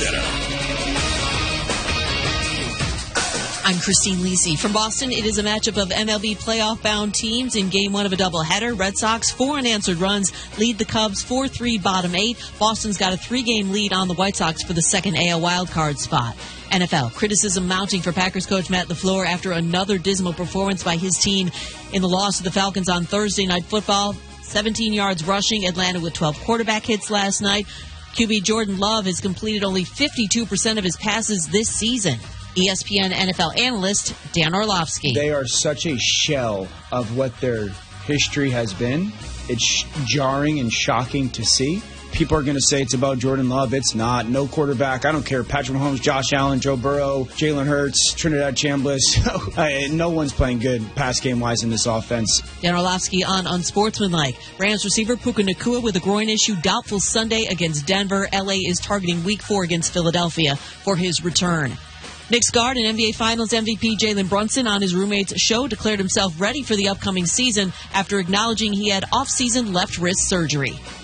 Setup. I'm Christine Lisi. From Boston, it is a matchup of MLB playoff-bound teams in Game 1 of a doubleheader. Red Sox, 4 unanswered runs, lead the Cubs 4-3, bottom 8. Boston's got a 3-game lead on the White Sox for the second AL wildcard spot. NFL, criticism mounting for Packers coach Matt LaFleur after another dismal performance by his team in the loss to the Falcons on Thursday Night Football. 17 yards rushing, Atlanta with 12 quarterback hits last night. QB Jordan Love has completed only 52% of his passes this season. ESPN NFL analyst Dan Orlovsky. They are such a shell of what their history has been. It's jarring and shocking to see. People are going to say it's about Jordan Love. It's not. No quarterback. I don't care. Patrick Mahomes, Josh Allen, Joe Burrow, Jalen Hurts, Trinidad Chambliss. No one's playing good pass game-wise in this offense. Dan Orlovsky on Unsportsmanlike. Rams receiver Puka Nacua with a groin issue doubtful Sunday against Denver. LA is targeting Week 4 against Philadelphia for his return. Knicks guard and NBA Finals MVP Jalen Brunson on his roommate's show declared himself ready for the upcoming season after acknowledging he had off-season left wrist surgery.